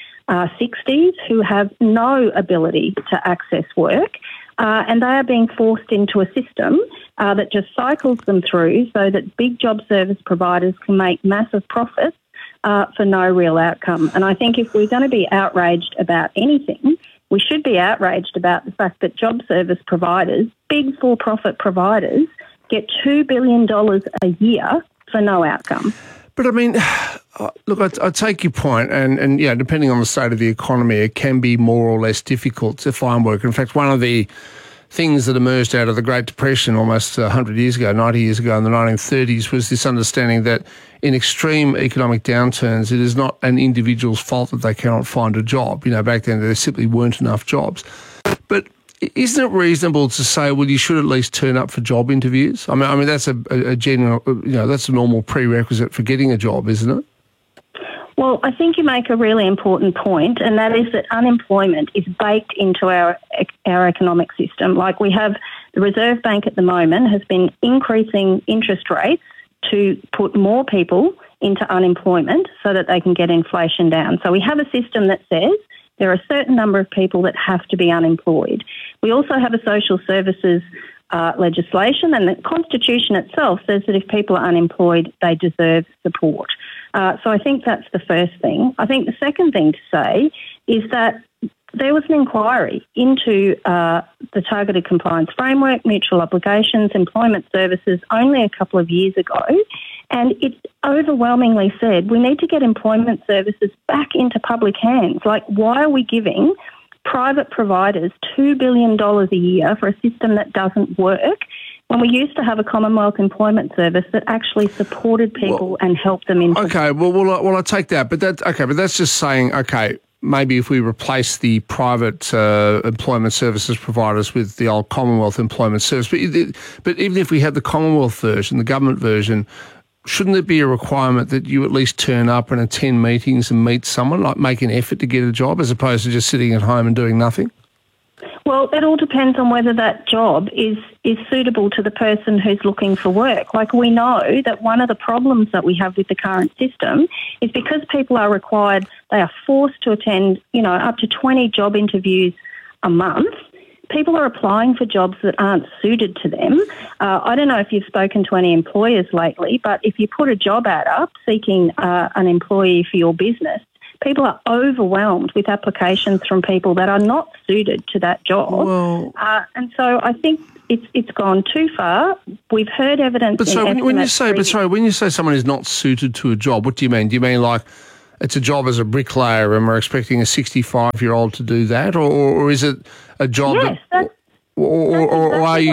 mid-60s who have no ability to access work. And they are being forced into a system that just cycles them through so that big job service providers can make massive profits for no real outcome. And I think if we're going to be outraged about anything, we should be outraged about the fact that job service providers, big for-profit providers, get $2 billion a year for no outcome. But I mean, look, I take your point, and yeah, depending on the state of the economy, it can be more or less difficult to find work. In fact, one of the things that emerged out of the Great Depression almost 100 years ago, 90 years ago in the 1930s was this understanding that in extreme economic downturns, it is not an individual's fault that they cannot find a job. You know, back then there simply weren't enough jobs. But isn't it reasonable to say, well, you should at least turn up for job interviews? I mean that's a general, that's a normal prerequisite for getting a job, isn't it? Well, I think you make a really important point, and that is that unemployment is baked into our economic system. Like we have the Reserve Bank at the moment has been increasing interest rates to put more people into unemployment so that they can get inflation down. So we have a system that says there are a certain number of people that have to be unemployed. We also have a social services legislation, and the Constitution itself says that if people are unemployed, they deserve support. So I think that's the first thing. I think the second thing to say is that there was an inquiry into the Targeted Compliance Framework, mutual obligations, employment services only a couple of years ago, and it overwhelmingly said we need to get employment services back into public hands. Like, why are we giving private providers $2 billion a year for a system that doesn't work when we used to have a Commonwealth Employment Service that actually supported people and helped them into... Okay, well, I take that, but that's just saying, okay, maybe if we replace the private employment services providers with the old Commonwealth Employment Service, but even if we had the Commonwealth version, the government version, shouldn't there be a requirement that you at least turn up and attend meetings and meet someone, like make an effort to get a job as opposed to just sitting at home and doing nothing? Well, it all depends on whether that job is suitable to the person who's looking for work. Like, we know that one of the problems that we have with the current system is because people are required, they are forced to attend, up to 20 job interviews a month. People are applying for jobs that aren't suited to them. I don't know if you've spoken to any employers lately, but if you put a job ad up seeking an employee for your business, people are overwhelmed with applications from people that are not suited to that job. Well, and so I think it's gone too far. We've heard evidence. But so when you say someone is not suited to a job, what do you mean? Do you mean like it's a job as a bricklayer and we're expecting a 65-year-old to do that, or is it a job? Yes, or are you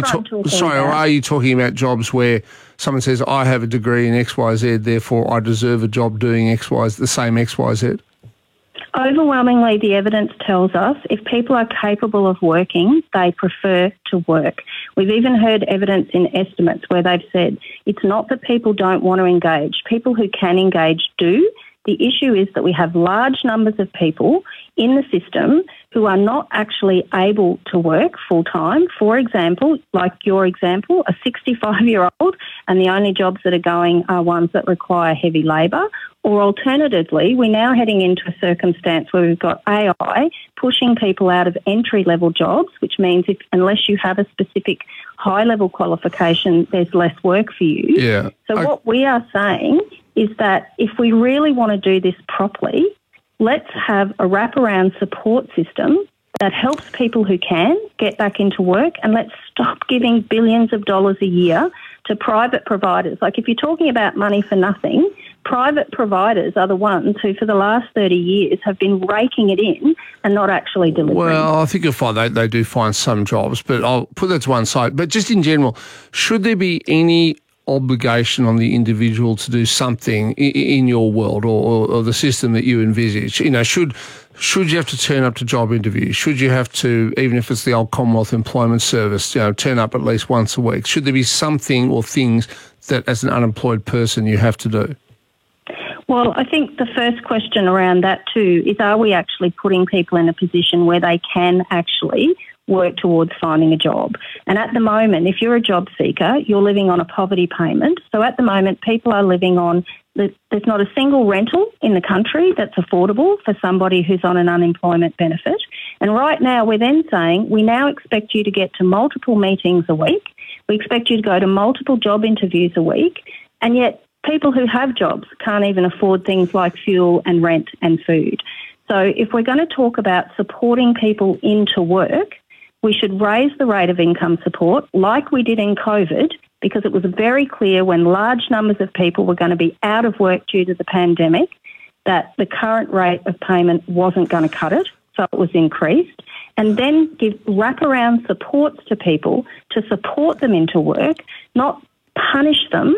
talking about jobs where someone says, I have a degree in XYZ, therefore I deserve a job doing XYZ, the same XYZ? Overwhelmingly, the evidence tells us if people are capable of working, they prefer to work. We've even heard evidence in estimates where they've said it's not that people don't want to engage. People who can engage do. The issue is that we have large numbers of people in the system who are not actually able to work full-time. For example, like your example, a 65-year-old, and the only jobs that are going are ones that require heavy labour. Or alternatively, we're now heading into a circumstance where we've got AI pushing people out of entry-level jobs, which means unless you have a specific high-level qualification, there's less work for you. Yeah. What we are saying is that if we really want to do this properly, let's have a wraparound support system that helps people who can get back into work, and let's stop giving billions of dollars a year to private providers. Like, if you're talking about money for nothing, private providers are the ones who for the last 30 years have been raking it in and not actually delivering. Well, I think you'll find they do find some jobs, but I'll put that to one side. But just in general, should there be any obligation on the individual to do something in your world or the system that you envisage? Should you have to turn up to job interviews? Should you have to, even if it's the old Commonwealth Employment Service, turn up at least once a week? Should there be something or things that as an unemployed person you have to do? Well, I think the first question around that too is, are we actually putting people in a position where they can actually work towards finding a job? And at the moment, if you're a job seeker, you're living on a poverty payment. So at the moment, people are living on, there's not a single rental in the country that's affordable for somebody who's on an unemployment benefit. And right now, we're then saying, we now expect you to get to multiple meetings a week. We expect you to go to multiple job interviews a week. And yet people who have jobs can't even afford things like fuel and rent and food. So if we're going to talk about supporting people into work, we should raise the rate of income support like we did in COVID, because it was very clear when large numbers of people were going to be out of work due to the pandemic that the current rate of payment wasn't going to cut it, so it was increased. And then give wraparound supports to people to support them into work, not punish them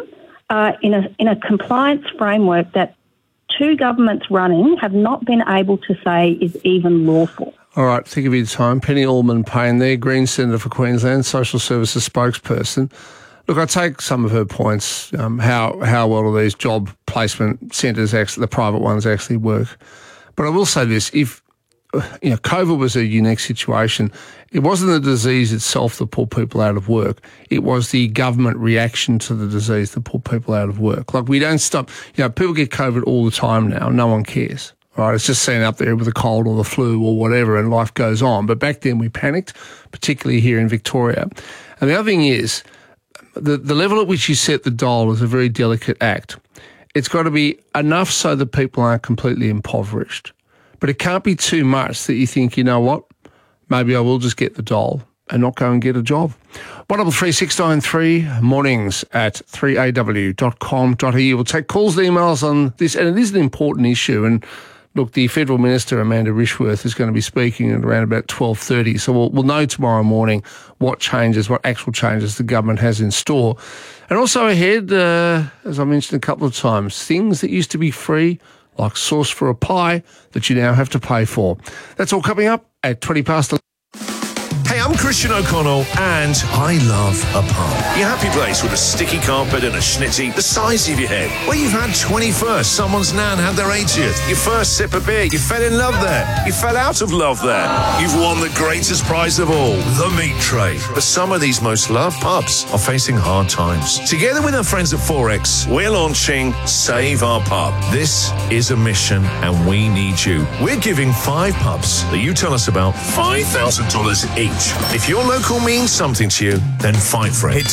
in a compliance framework that two governments running have not been able to say is even lawful. All right, think of your time. Penny Allman-Payne there, Green Senator for Queensland, Social Services spokesperson. Look, I take some of her points, how well do these job placement centres, the private ones, actually work. But I will say this, if COVID was a unique situation, it wasn't the disease itself that pulled people out of work. It was the government reaction to the disease that pulled people out of work. Like, we don't stop. People get COVID all the time now. No one cares. Right? It's just seen up there with a cold or the flu or whatever, and life goes on. But back then we panicked, particularly here in Victoria. And the other thing is, the level at which you set the dial is a very delicate act. It's got to be enough so that people aren't completely impoverished. But it can't be too much that you think, you know what, maybe I will just get the dole and not go and get a job. 133693, mornings at 3aw.com.au. We'll take calls and emails on this, and it is an important issue. And look, the Federal Minister, Amanda Rishworth, is going to be speaking at around about 12:30. So we'll know tomorrow morning what actual changes the government has in store. And also ahead, as I mentioned a couple of times, things that used to be free, like sauce for a pie, that you now have to pay for. That's all coming up at 20 past 11. Hey, Hey, I'm Christian O'Connell, and I love a pub. Your happy place with a sticky carpet and a schnitty the size of your head. Where you've had 21st, someone's nan had their 80th. Your first sip of beer, you fell in love there. You fell out of love there. You've won the greatest prize of all, the meat tray. But some of these most loved pubs are facing hard times. Together with our friends at Forex, we're launching Save Our Pub. This is a mission, and we need you. We're giving 5 pubs that you tell us about $5,000 each. If your local means something to you, then fight for it. Head to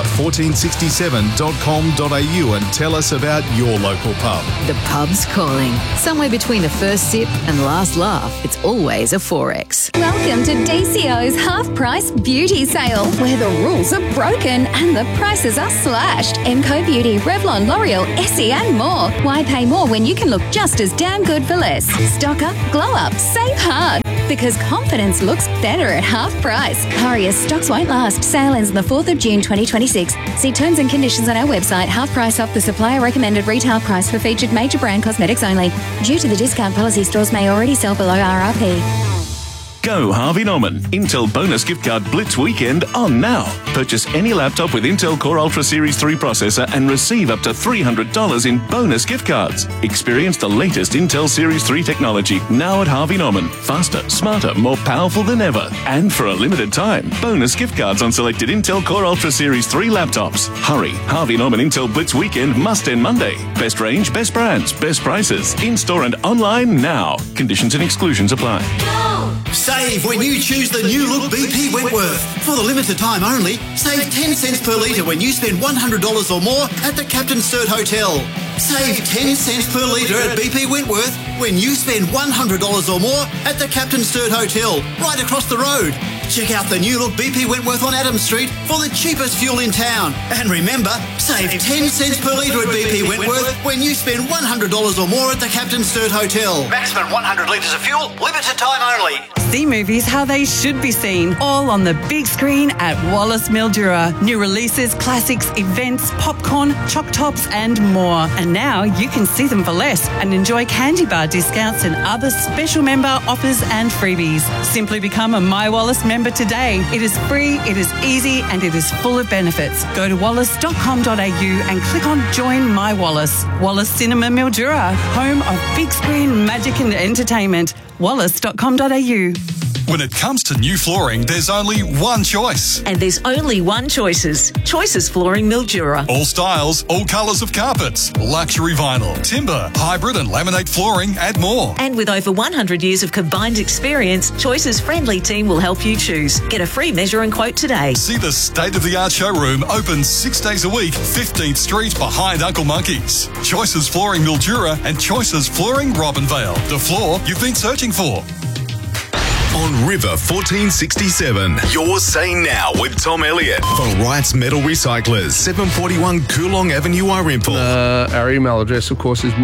river1467.com.au and tell us about your local pub. The pub's calling. Somewhere between the first sip and last laugh, it's always a Forex. Welcome to DCO's half-price beauty sale, where the rules are broken and the prices are slashed. MCO Beauty, Revlon, L'Oreal, Essie and more. Why pay more when you can look just as damn good for less? Stock up, glow up, save hard. Because confidence looks better at half price. Hurry, as stocks won't last. Sale ends on the 4th of June 2026. See terms and conditions on our website. Half price off the supplier recommended retail price for featured major brand cosmetics only. Due to the discount policy, stores may already sell below RRP. Go Harvey Norman. Intel bonus gift card Blitz weekend on now. Purchase any laptop with Intel Core Ultra Series 3 processor and receive up to $300 in bonus gift cards. Experience the latest Intel Series 3 technology now at Harvey Norman. Faster, smarter, more powerful than ever. And for a limited time, bonus gift cards on selected Intel Core Ultra Series 3 laptops. Hurry. Harvey Norman Intel Blitz weekend must end Monday. Best range, best brands, best prices. In-store and online now. Conditions and exclusions apply. Save when you choose the new look BP Wentworth. For the limited time only, save 10 cents per litre when you spend $100 or more at the Captain Sturt Hotel. Save 10 cents per litre at BP Wentworth when you spend $100 or more at the Captain Sturt Hotel, right across the road. Check out the new look BP Wentworth on Adams Street for the cheapest fuel in town. And remember, save 10 cents per litre at BP Wentworth when you spend $100 or more at the Captain Sturt Hotel. Maximum 100 litres of fuel, limited time only. See movies how they should be seen, all on the big screen at Wallace Mildura. New releases, classics, events, popcorn, choc tops and more. And now you can see them for less and enjoy candy bar discounts and other special member offers and freebies. Simply become a My Wallace member today. It is free, it is easy and it is full of benefits. Go to wallace.com.au and click on Join My Wallace. Wallace Cinema Mildura, home of big screen magic and entertainment. wallace.com.au. When it comes to new flooring, there's only one choice. And there's only one Choices. Choices Flooring Mildura. All styles, all colours of carpets, luxury vinyl, timber, hybrid and laminate flooring and more. And with over 100 years of combined experience, Choices' friendly team will help you choose. Get a free measure and quote today. See the state-of-the-art showroom open 6 days a week, 15th Street behind Uncle Monkey's. Choices Flooring Mildura and Choices Flooring Robinvale. The floor you've been searching for. On River 1467, you're saying now with Tom Elliott for Wright's Metal Recyclers, 741 Coolong Avenue, Irinful. Our email address, of course, is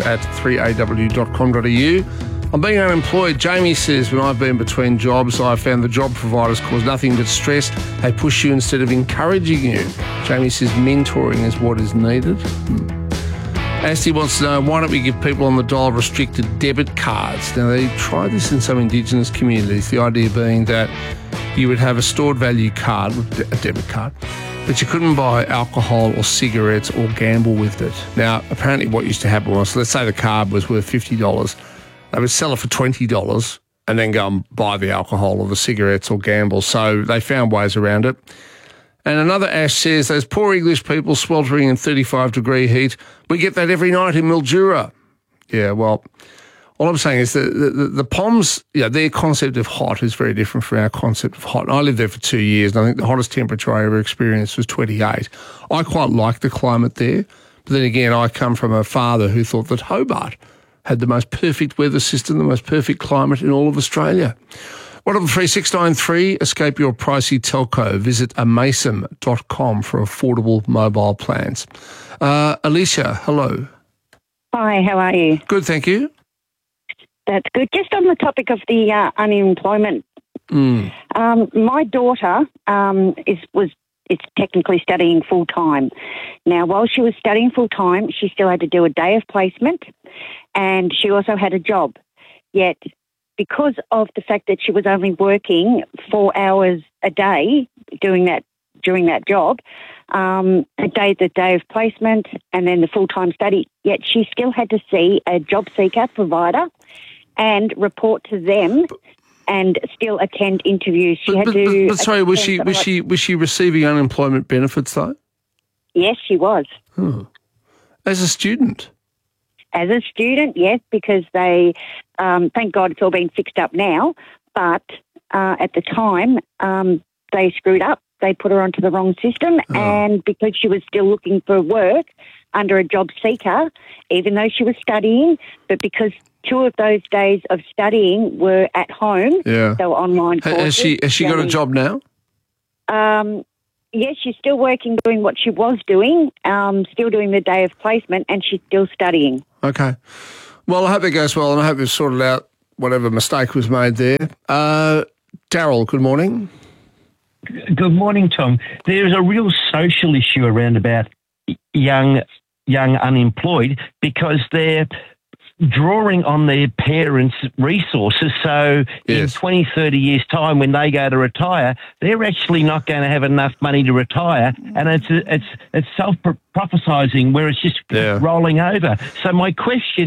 mornings@3aw.com.au. I'm being unemployed. Jamie says, when I've been between jobs, I've found the job providers cause nothing but stress. They push you instead of encouraging you. Jamie says mentoring is what is needed. Asti wants to know, why don't we give people on the dole restricted debit cards? Now, they tried this in some Indigenous communities, the idea being that you would have a stored value card, a debit card, but you couldn't buy alcohol or cigarettes or gamble with it. Now, apparently what used to happen was, let's say the card was worth $50, they would sell it for $20 and then go and buy the alcohol or the cigarettes or gamble. So they found ways around it. And another Ash says, those poor English people sweltering in 35-degree heat, we get that every night in Mildura. Yeah, well, all I'm saying is that the Poms, their concept of hot is very different from our concept of hot. And I lived there for 2 years, and I think the hottest temperature I ever experienced was 28. I quite like the climate there. But then again, I come from a father who thought that Hobart had the most perfect weather system, the most perfect climate in all of Australia. 13693, escape your pricey telco. Visit amason.com for affordable mobile plans. Alicia, hello. Hi, how are you? Good, thank you. That's good. Just on the topic of the unemployment, my daughter is technically studying full-time. Now, while she was studying full-time, she still had to do a day of placement and she also had a job. Yet because of the fact that she was only working 4 hours a day during that job, the day of placement and then the full-time study, yet she still had to see a job seeker provider and report to them and still attend interviews. She had to. But sorry, was she receiving unemployment benefits though? Yes, she was. As a student? As a student, yes, because they, thank God it's all been fixed up now, but at the time they screwed up. They put her onto the wrong system, and because she was still looking for work under a job seeker, even though she was studying, but because 2 of those days of studying were at home, they were online courses. Has she got a job now? Yes, she's still working, doing what she was doing, still doing the day of placement, and she's still studying. Okay. Well, I hope it goes well, and I hope you've sorted out whatever mistake was made there. Daryl, good morning. Good morning, Tom. There's a real social issue around about young unemployed because they're drawing on their parents' resources. So in 20, 30 years' time, when they go to retire, they're actually not going to have enough money to retire, and it's self-prophesizing where it's just rolling over. So my question